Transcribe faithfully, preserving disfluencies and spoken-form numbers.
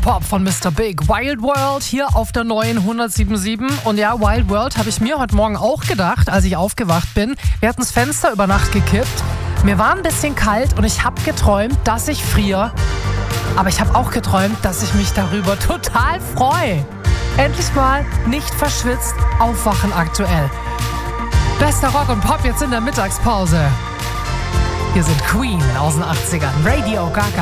Pop von Mister Big. Wild World hier auf der neuen hundertsieben Komma sieben. Und ja, Wild World habe ich mir heute Morgen auch gedacht, als ich aufgewacht bin. Wir hatten das Fenster über Nacht gekippt. Mir war ein bisschen kalt und ich habe geträumt, dass ich friere. Aber ich habe auch geträumt, dass ich mich darüber total freue. Endlich mal nicht verschwitzt aufwachen aktuell. Bester Rock und Pop jetzt in der Mittagspause. Hier sind Queen aus den achtzigern. Radio Gaga.